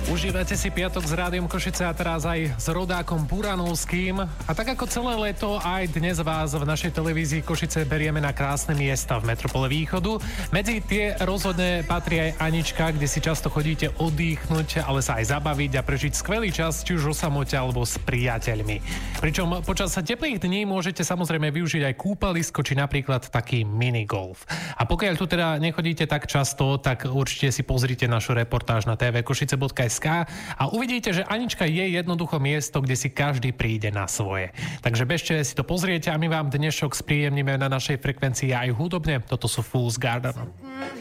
Užívate si piatok s Rádiom Košice a teraz aj s rodákom Buranovským. A tak ako celé leto, aj dnes vás v našej televízii Košice berieme na krásne miesta v metropole Východu. Medzi tie rozhodne patrí aj Anička, kde si často chodíte oddychnúť, ale sa aj zabaviť a prežiť skvelý čas, či už o samote alebo s priateľmi. Pričom počas teplých dní môžete samozrejme využiť aj kúpalisko, či napríklad taký minigolf. A pokiaľ tu teda nechodíte tak často, tak určite si pozrite našu reportáž na tvkošice.sk a uvidíte, že Anička je jednoducho miesto, kde si každý príde na svoje. Takže bežte si to pozriete a my vám dnešok spríjemníme na našej frekvencii aj hudobne. Toto sú Fool's Garden.